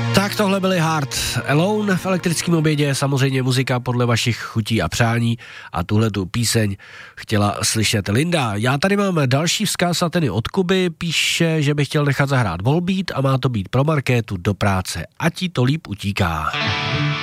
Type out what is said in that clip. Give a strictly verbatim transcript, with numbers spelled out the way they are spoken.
Tak tohle byly Hard Alone v elektrickém obědě, samozřejmě muzika podle vašich chutí a přání a tuhle tu píseň chtěla slyšet Linda. Já tady mám další vzkaz a ten je od Kuby, píše, že by chtěl nechat zahrát Volbeat a má to být pro Markétu do práce. Ať jí to líp utíká.